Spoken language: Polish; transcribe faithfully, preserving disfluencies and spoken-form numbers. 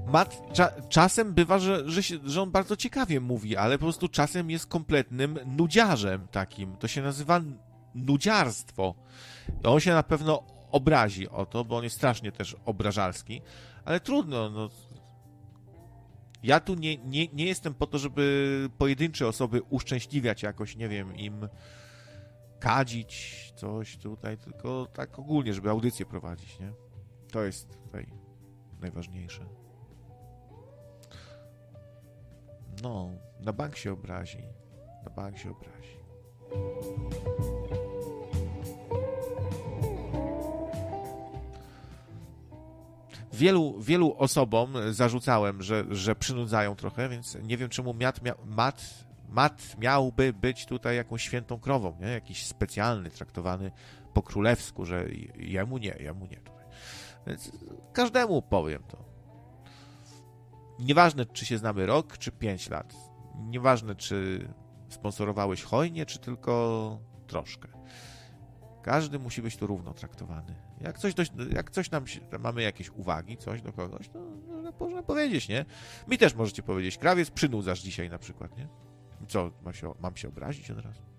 Mat cza czasem bywa, że, że, się, że on bardzo ciekawie mówi, ale po prostu czasem jest kompletnym nudziarzem takim. To się nazywa nudziarstwo. On się na pewno obrazi o to, bo on jest strasznie też obrażalski, ale trudno, no. Ja tu nie, nie, nie jestem po to, żeby pojedyncze osoby uszczęśliwiać jakoś, nie wiem, im kadzić coś tutaj, tylko tak ogólnie, żeby audycję prowadzić, nie? To jest tutaj najważniejsze. No, na bank się obrazi. Na bank się obrazi. Wielu, wielu osobom zarzucałem, że, że przynudzają trochę, więc nie wiem, czemu Mat, mia, Mat, Mat miałby być tutaj jakąś świętą krową, nie? Jakiś specjalny, traktowany po królewsku, że jemu nie, jemu nie tutaj. Więc każdemu powiem to. Nieważne, czy się znamy rok, czy pięć lat. Nieważne, czy sponsorowałeś hojnie, czy tylko troszkę. Każdy musi być tu równo traktowany. Jak coś, dość, jak coś nam się, mamy jakieś uwagi, coś do kogoś, to można powiedzieć, nie? Mi też możecie powiedzieć, krawiec, przynudzasz dzisiaj na przykład, nie? Co, mam się, mam się obrazić od razu?